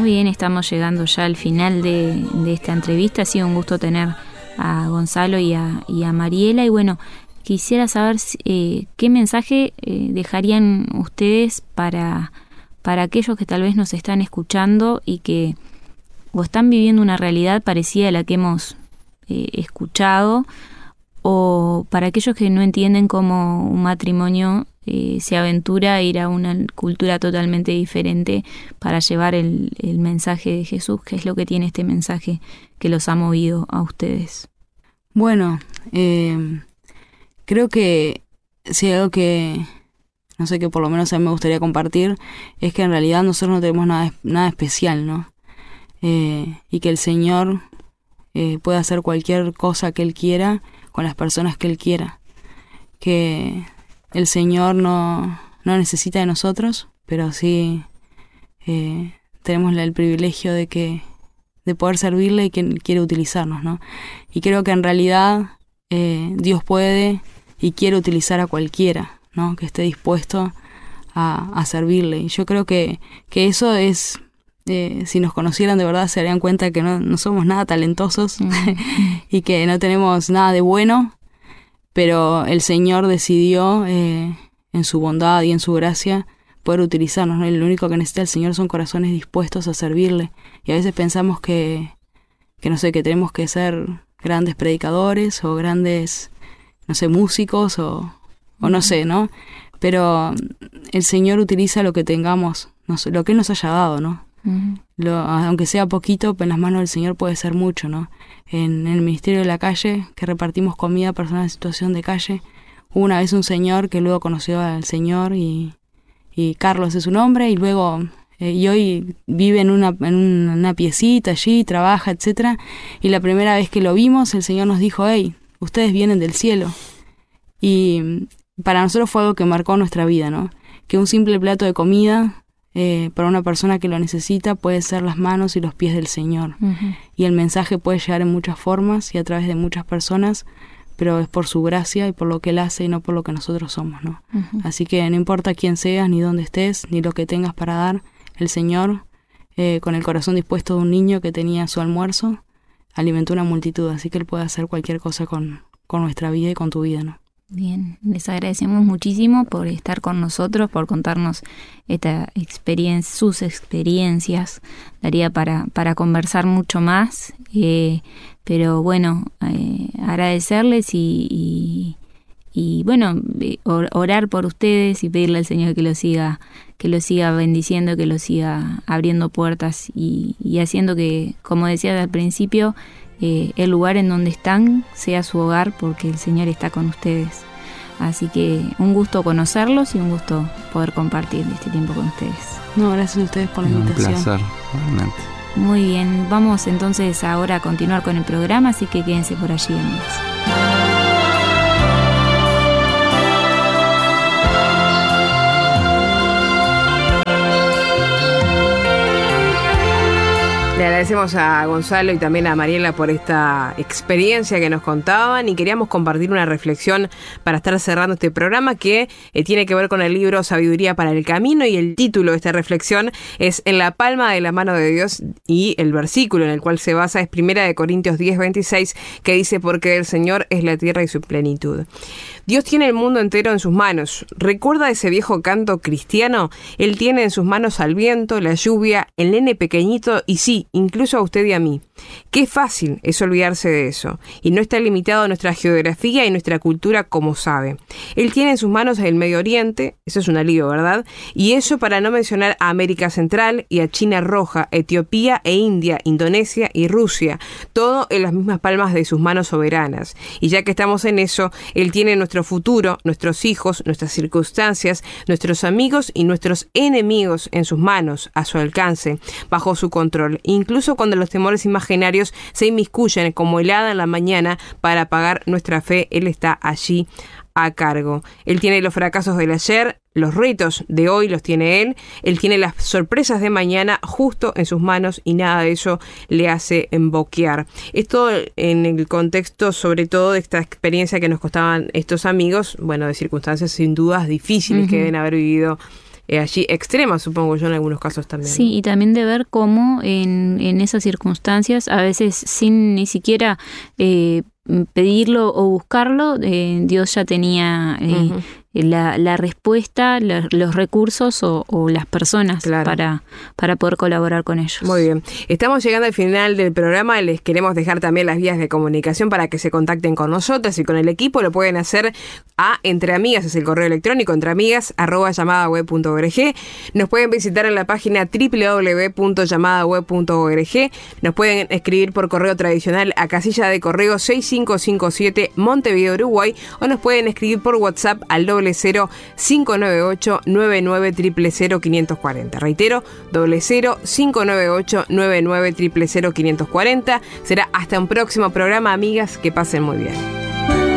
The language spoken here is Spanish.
Muy bien, estamos llegando ya al final de esta entrevista. Ha sido un gusto tener a Gonzalo y a Mariela. Y bueno, quisiera saber qué mensaje dejarían ustedes para aquellos que tal vez nos están escuchando y que o están viviendo una realidad parecida a la que hemos escuchado, o para aquellos que no entienden cómo un matrimonio se aventura a ir a una cultura totalmente diferente para llevar el mensaje de Jesús. ¿Qué es lo que tiene este mensaje que los ha movido a ustedes? Bueno, creo que si hay algo que, no sé, que por lo menos a mí me gustaría compartir, es que en realidad nosotros no tenemos nada especial, ¿no? Y que el Señor puede hacer cualquier cosa que Él quiera con las personas que Él quiera. Que el Señor no necesita de nosotros, pero sí tenemos el privilegio de poder servirle y que quiere utilizarnos, ¿no? Y creo que en realidad Dios puede y quiere utilizar a cualquiera, ¿no? Que esté dispuesto a servirle. Y yo creo que eso es, si nos conocieran de verdad se darían cuenta que no somos nada talentosos y que no tenemos nada de bueno, pero el Señor decidió en su bondad y en su gracia poder utilizarnos, ¿no? Y lo único que necesita el Señor son corazones dispuestos a servirle. Y a veces pensamos que no sé, que tenemos que ser grandes predicadores o grandes, no sé, músicos o no sé, ¿no? Pero el Señor utiliza lo que tengamos, no sé, lo que Él nos haya dado, ¿no? Aunque sea poquito, en las manos del Señor puede ser mucho, ¿no? En el ministerio de la calle, que repartimos comida a personas en situación de calle, hubo una vez un señor que luego conoció al Señor y Carlos es su nombre, y luego y hoy vive en una piecita allí, trabaja, etcétera. Y la primera vez que lo vimos, el Señor nos dijo: hey, ustedes vienen del cielo. Y para nosotros fue algo que marcó nuestra vida, ¿no? Que un simple plato de comida para una persona que lo necesita puede ser las manos y los pies del Señor. Y el mensaje puede llegar en muchas formas y a través de muchas personas, pero es por su gracia y por lo que Él hace y no por lo que nosotros somos, ¿no? Así que no importa quién seas, ni dónde estés, ni lo que tengas para dar, el Señor, con el corazón dispuesto de un niño que tenía su almuerzo, alimentó una multitud. Así que Él puede hacer cualquier cosa con nuestra vida y con tu vida, ¿no? Bien, les agradecemos muchísimo por estar con nosotros, por contarnos esta experiencia, sus experiencias. Daría para conversar mucho más, pero bueno, agradecerles y bueno, orar por ustedes y pedirle al Señor que los siga bendiciendo, que los siga abriendo puertas y haciendo que, como decía al principio, el lugar en donde están sea su hogar, porque el Señor está con ustedes. Así que un gusto conocerlos y un gusto poder compartir este tiempo con ustedes. No, gracias a ustedes por la invitación. Un placer, realmente. Muy bien, vamos entonces ahora a continuar con el programa, así que quédense por allí, amigos. Le agradecemos a Gonzalo y también a Mariela por esta experiencia que nos contaban, y queríamos compartir una reflexión para estar cerrando este programa que tiene que ver con el libro Sabiduría para el Camino, y el título de esta reflexión es En la palma de la mano de Dios, y el versículo en el cual se basa es 1 Corintios 10:26, que dice: porque del Señor es la tierra y su plenitud. Dios tiene el mundo entero en sus manos. ¿Recuerda ese viejo canto cristiano? Él tiene en sus manos al viento, la lluvia, el nene pequeñito y sí, incluso a usted y a mí. Qué fácil es olvidarse de eso. Y no está limitado a nuestra geografía y nuestra cultura, como sabe. Él tiene en sus manos el Medio Oriente, eso es un alivio, ¿verdad? Y eso para no mencionar a América Central y a China Roja, Etiopía e India, Indonesia y Rusia. Todo en las mismas palmas de sus manos soberanas. Y ya que estamos en eso, Él tiene nuestro futuro, nuestros hijos, nuestras circunstancias, nuestros amigos y nuestros enemigos en sus manos, a su alcance, bajo su control. Incluso cuando los temores imaginarios se inmiscuyen como helada en la mañana para apagar nuestra fe, Él está allí a cargo. Él tiene los fracasos del ayer, los retos de hoy los tiene Él. Él tiene las sorpresas de mañana justo en sus manos y nada de eso le hace emboquear. Esto en el contexto sobre todo de esta experiencia que nos contaban estos amigos, bueno, de circunstancias sin dudas difíciles que deben haber vivido allí extremas, supongo yo, en algunos casos también. Sí, ¿no? y también de ver cómo en esas circunstancias, a veces sin ni siquiera pedirlo o buscarlo, Dios ya tenía la respuesta, los recursos o las personas para poder colaborar con ellos. Muy bien. Estamos llegando al final del programa. Les queremos dejar también las vías de comunicación para que se contacten con nosotras y con el equipo. Lo pueden hacer a entreamigas, es el correo electrónico, entreamigas@llamadaweb.org. Nos pueden visitar en la página www.llamadaweb.org. Nos pueden escribir por correo tradicional a casilla de correo 6557 Montevideo, Uruguay, o nos pueden escribir por WhatsApp al 00598-9900-540. Reitero, 00598-9900-540. Será hasta un próximo programa, amigas, que pasen muy bien.